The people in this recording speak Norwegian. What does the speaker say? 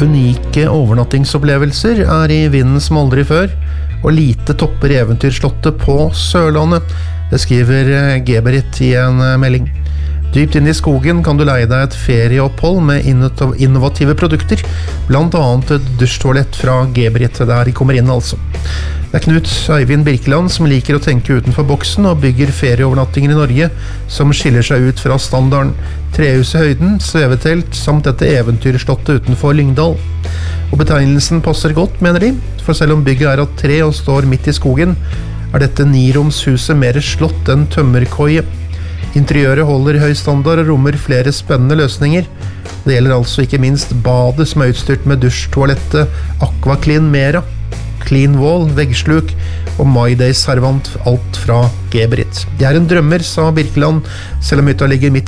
unike overnattingsopplevelser i vinden som aldri før, og lite topper eventyrslottet på Sørlandet. Det skriver Geberit i en melding. Dypt inn i skogen kan du leie deg et ferieopphold med innovative produkter, blant annet et dusjtoalett fra Geberit, der de kommer inn altså. Det Knut Øyvind Birkeland som liker å tenke utenfor boksen og bygger ferieovernattinger i Norge som skiller seg ut fra standarden. Trehuset Høyden, svevetelt samt dette eventyrslottet utenfor Lyngdal. Og betegnelsen passer godt, mener de, for selv om bygget av tre og står midt i skogen, dette niromshuset mer slott enn tømmerkoie. Interiøret holder høy standard og rommer flere spennende løsninger. Det gjelder altså ikke minst badet som utstyrt med dusjtoalettet Aquaclean Mera, Clean Wall, veggsluk og My Day servant, alt fra Geberit. Jeg en drømmer, sa Birkeland, selv om hytta ligger midt